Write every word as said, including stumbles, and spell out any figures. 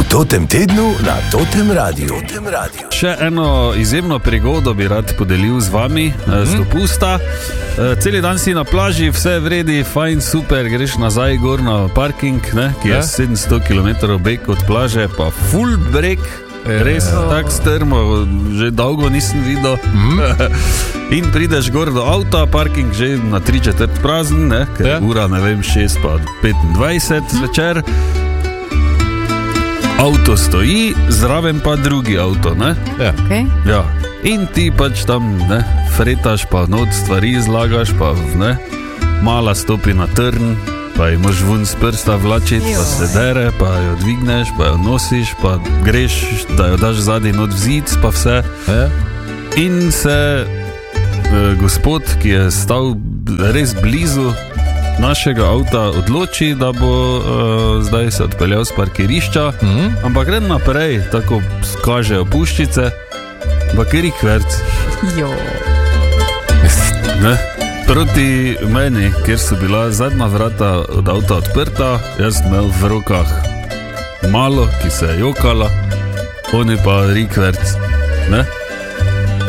Totem tednu na Totem Radiu. Totem Radiu. Še eno izjemno prigodo bi rad podelil z vami, mm-hmm. z dopusta. Celi dan si na plaži, vse vredi, fajn, super, greš nazaj gor na parking, ne, ki je ja? sedemsto kilometrov beg od plaže, pa full break, res ja. tak strmo, že dolgo nisem videl. Mm-hmm. In prideš gor do avta, parking že na tri četrt prazen, ne, ker ja. ura, ne vem, šest pa petindvajset mm-hmm. zvečer. Avto stoji, zraven pa drugi avto, ne? Ja. Okay. Ja. In ti pač tam, ne, fretaš, pa not stvari zlagaš, pa, ne, mala stopi na trn, pa ji moš vun z prsta vlačit, pa se dere, pa jo dvigneš, pa jo nosiš, pa greš, da jo daš zadnji not v zid, pa vse. Ja. In se eh, gospod, ki je stal res blizu našega avta, odloči, da bo uh, zdaj se odpeljal z parkirišča, mm-hmm. ampak gre naprej, tako kažejo puščice, bakeri kverc. Jo. Ne? Proti meni, kjer so bila zadnja vrata od avta odprta, jaz imel v rokah malo, ki se je jokala, oni pa rikverc. Ne?